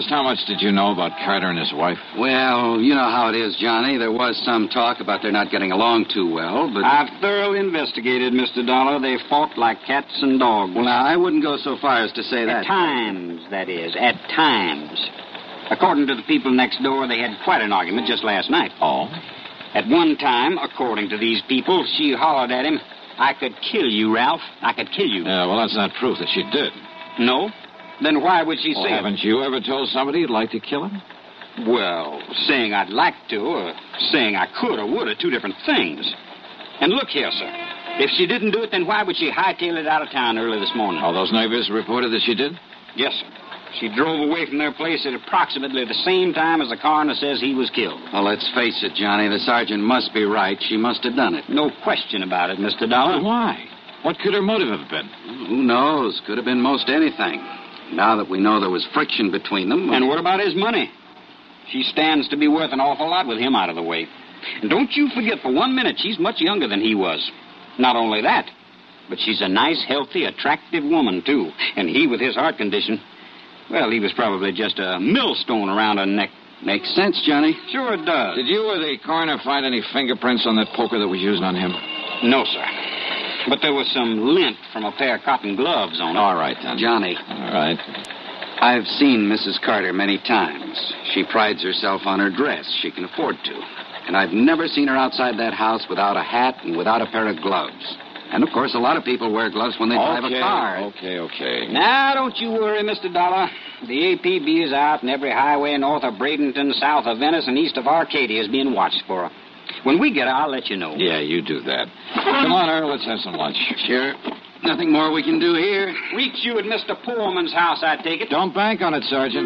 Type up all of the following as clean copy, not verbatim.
How much did you know about Carter and his wife? Well, you know how it is, Johnny. There was some talk about their not getting along too well, but... I've thoroughly investigated, Mr. Dollar. They fought like cats and dogs. Well, now, I wouldn't go so far as to say that. At times, that is. At times. According to the people next door, they had quite an argument just last night. Oh? At one time, according to these people, she hollered at him, "I could kill you, Ralph. I could kill you." Yeah, well, that's not proof that she did. No? Then why would she say it? Haven't you ever told somebody you'd like to kill him? Well, saying I'd like to or saying I could or would are two different things. And look here, sir. If she didn't do it, then why would she hightail it out of town early this morning? Oh, those neighbors reported that she did? Yes, sir. She drove away from their place at approximately the same time as the coroner says he was killed. Well, let's face it, Johnny. The sergeant must be right. She must have done it. No question about it, Mr. Dollar. But why? What could her motive have been? Who knows? Could have been most anything. Now that we know there was friction between them... And what about his money? She stands to be worth an awful lot with him out of the way. And don't you forget for 1 minute, she's much younger than he was. Not only that, but she's a nice, healthy, attractive woman, too. And he, with his heart condition, well, he was probably just a millstone around her neck. Makes sense, Johnny. Sure it does. Did you or the coroner find any fingerprints on that poker that was used on him? No, sir. But there was some lint from a pair of cotton gloves on it. All right, then. Johnny. All right. I've seen Mrs. Carter many times. She prides herself on her dress. She can afford to. And I've never seen her outside that house without a hat and without a pair of gloves. And, of course, a lot of people wear gloves when they drive a car. Okay. Now, don't you worry, Mr. Dollar. The APB is out, and every highway north of Bradenton, south of Venice, and east of Arcadia is being watched for her. When we get her, I'll let you know. Yeah, you do that. Come on, Earl, let's have some lunch. Sure. Nothing more we can do here. Reach you at Mr. Pullman's house, I take it. Don't bank on it, Sergeant.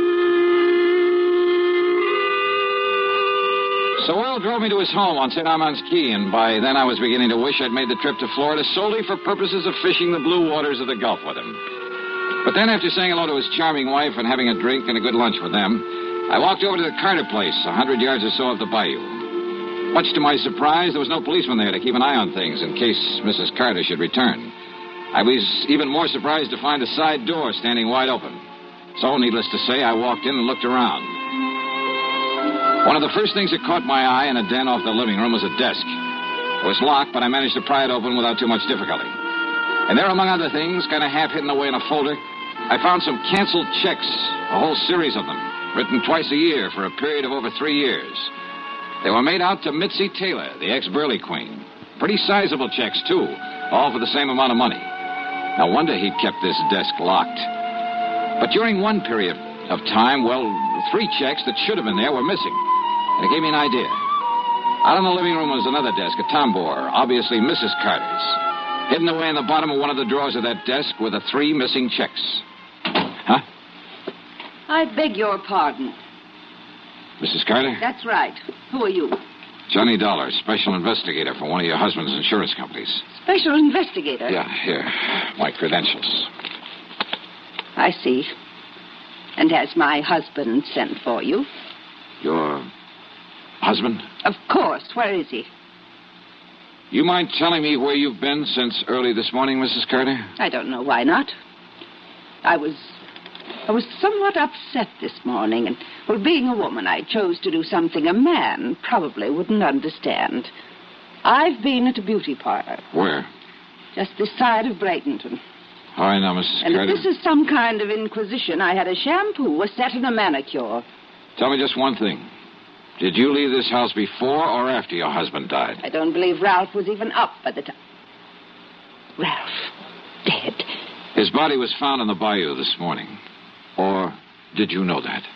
So Earl drove me to his home on St. Armand's Key, and by then I was beginning to wish I'd made the trip to Florida solely for purposes of fishing the blue waters of the Gulf with him. But then, after saying hello to his charming wife and having a drink and a good lunch with them, I walked over to the Carter place, 100 yards or so up the bayou. Much to my surprise, there was no policeman there to keep an eye on things in case Mrs. Carter should return. I was even more surprised to find a side door standing wide open. So, needless to say, I walked in and looked around. One of the first things that caught my eye in a den off the living room was a desk. It was locked, but I managed to pry it open without too much difficulty. And there, among other things, kind of half hidden away in a folder, I found some canceled checks, a whole series of them, written twice a year for a period of over 3 years. They were made out to Mitzi Taylor, the ex-Burley Queen. Pretty sizable checks, too, all for the same amount of money. No wonder he'd kept this desk locked. But during one period of time, well, 3 checks that should have been there were missing. And it gave me an idea. Out in the living room was another desk, a tambour, obviously Mrs. Carter's. Hidden away in the bottom of one of the drawers of that desk were the 3 missing checks. Huh? I beg your pardon. Mrs. Carter? That's right. Who are you? Johnny Dollar, special investigator for one of your husband's insurance companies. Special investigator? Yeah, here. My credentials. I see. And has my husband sent for you? Your husband? Of course. Where is he? You mind telling me where you've been since early this morning, Mrs. Carter? I don't know. Why not? I was somewhat upset this morning, and, well, being a woman, I chose to do something a man probably wouldn't understand. I've been at a beauty parlor. Where? Just this side of Bradenton. All right, now, Mrs. And Carter. if this is some kind of inquisition, I had a shampoo, a set, and a manicure. Tell me just one thing. Did you leave this house before or after your husband died? I don't believe Ralph was even up by the time. Ralph, dead. His body was found in the bayou this morning. Or did you know that?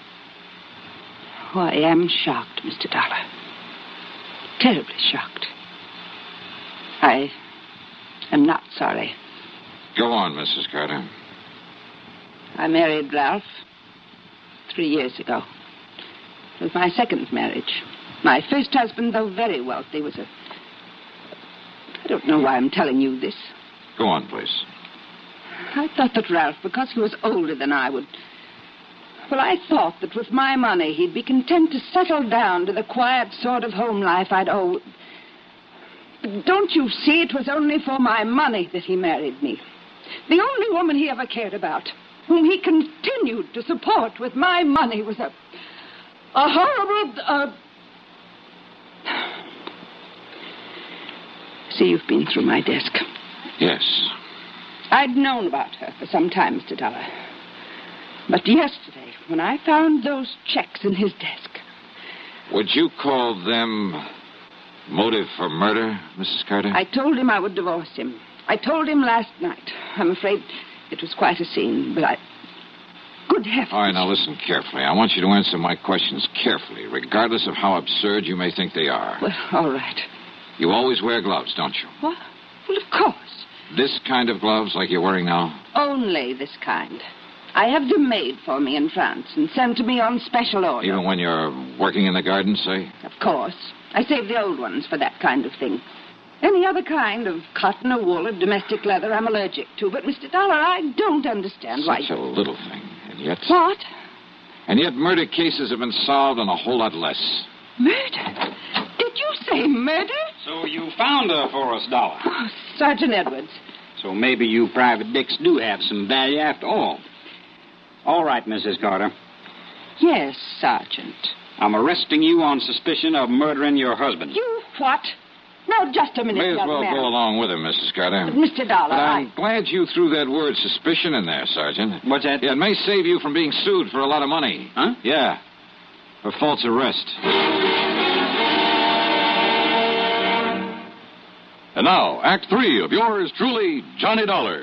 Oh, I am shocked, Mr. Dollar. Terribly shocked. I am not sorry. Go on, Mrs. Carter. I married Ralph 3 years ago. It was my second marriage. My first husband, though very wealthy, was I don't know why I'm telling you this. Go on, please. I thought that Ralph, because he was older than I would... Well, I thought that with my money, he'd be content to settle down to the quiet sort of home life I'd owe. But don't you see, it was only for my money that he married me. The only woman he ever cared about. whom he continued to support with my money, was a horrible... See, you've been through my desk. Yes. I'd known about her for some time, Mr. Dollar. But yesterday, when I found those checks in his desk... Would you call them motive for murder, Mrs. Carter? I told him I would divorce him. I told him last night. I'm afraid it was quite a scene, but Good heavens. All right, now listen carefully. I want you to answer my questions carefully, regardless of how absurd you may think they are. Well, all right. You always wear gloves, don't you? What? Well, of course. This kind of gloves, like you're wearing now? Only this kind. I have them made for me in France and sent to me on special order. Even when you're working in the garden, say? Of course. I save the old ones for that kind of thing. Any other kind of cotton or wool or domestic leather I'm allergic to. But, Mr. Dollar, I don't understand why... Such a little thing, and yet... What? And yet murder cases have been solved on a whole lot less. Murder? Did you say murder? So you found her for us, Dollar. Oh, Sergeant Edwards. So maybe you private dicks do have some value after all. All right, Mrs. Carter. Yes, Sergeant. I'm arresting you on suspicion of murdering your husband. You what? Now, just a minute, May as young well man. go along with him, Mrs. Carter. But, Mr. Dollar, But I'm glad you threw that word suspicion in there, Sergeant. What's that? Yeah, it may save you from being sued for a lot of money. Huh? Yeah. For false arrest. And now, Act 3 of yours truly, Johnny Dollar.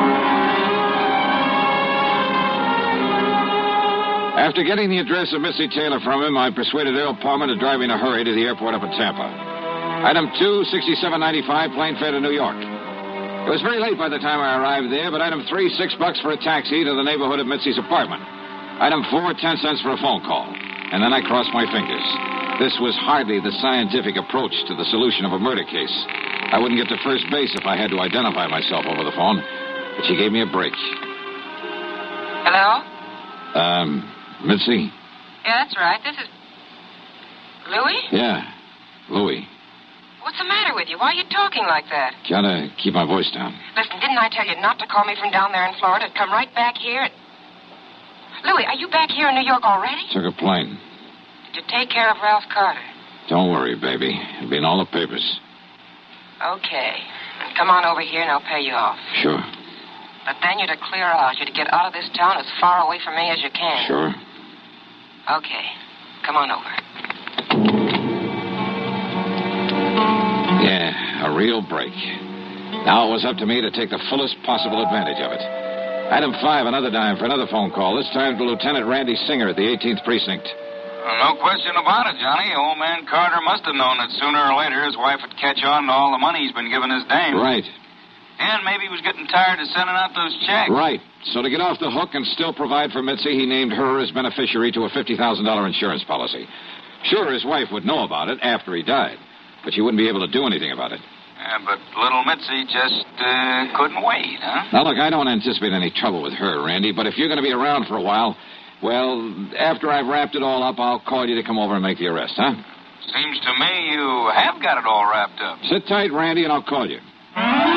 After getting the address of Missy Taylor from him, I persuaded Earl Palmer to drive in a hurry to the airport up in Tampa. Item 2, 6795, plane fare to New York. It was very late by the time I arrived there, but item 3, $6 for a taxi to the neighborhood of Mitzi's apartment. Item 4, 10 cents for a phone call. And then I crossed my fingers. This was hardly the scientific approach to the solution of a murder case. I wouldn't get to first base if I had to identify myself over the phone. But she gave me a break. Hello? Mitzi? Yeah, that's right. This is... Louis? Yeah, Louis. What's the matter with you? Why are you talking like that? Gotta keep my voice down. Listen, didn't I tell you not to call me from down there in Florida? Come right back here. Louis, are you back here in New York already? Took a plane. Did you take care of Ralph Carter? Don't worry, baby. It'll be in all the papers. Okay. Then come on over here and I'll pay you off. Sure. But then you're to clear out. You're to get out of this town as far away from me as you can. Sure. Okay. Come on over. Yeah, a real break. Now it was up to me to take the fullest possible advantage of it. Item 5, another dime for another phone call. This time to Lieutenant Randy Singer at the 18th Precinct. No question about it, Johnny. Old man Carter must have known that sooner or later his wife would catch on to all the money he's been giving his dame. Right. And maybe he was getting tired of sending out those checks. Right. So to get off the hook and still provide for Mitzi, he named her as beneficiary to a $50,000 insurance policy. Sure, his wife would know about it after he died, but she wouldn't be able to do anything about it. Yeah, but little Mitzi just couldn't wait, huh? Now, look, I don't anticipate any trouble with her, Randy, but if you're going to be around for a while, well, after I've wrapped it all up, I'll call you to come over and make the arrest, huh? Seems to me you have got it all wrapped up. Sit tight, Randy, and I'll call you.